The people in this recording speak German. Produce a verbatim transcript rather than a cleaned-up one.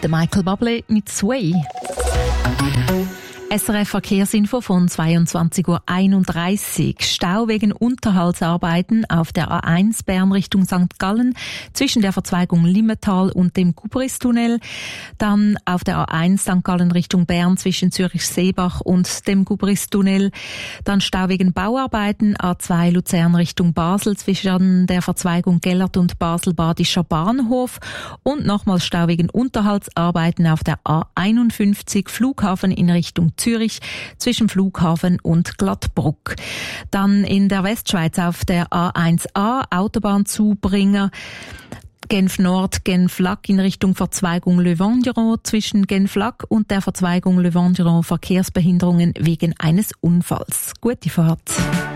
Der Michael Bublé mit Sway. S R F Verkehrsinfo von zweiundzwanzig Uhr einunddreißig. Stau wegen Unterhaltsarbeiten auf der A eins Bern Richtung Sankt Gallen zwischen der Verzweigung Limmental und dem Gubristunnel. Dann auf der A eins Sankt Gallen Richtung Bern zwischen Zürich-Seebach und dem Gubristunnel. Dann Stau wegen Bauarbeiten A zwei Luzern Richtung Basel zwischen der Verzweigung Gellert und Basel-Badischer Bahnhof. Und nochmals Stau wegen Unterhaltsarbeiten auf der A einundfünfzig Flughafen in Richtung Zürich zwischen Flughafen und Glattbruck. Dann in der Westschweiz auf der A eins A Autobahnzubringer Genf Nord, Genf Lac in Richtung Verzweigung Le Vendiron zwischen Genf Lac und der Verzweigung Le Vendiron Verkehrsbehinderungen wegen eines Unfalls. Gute Fahrt.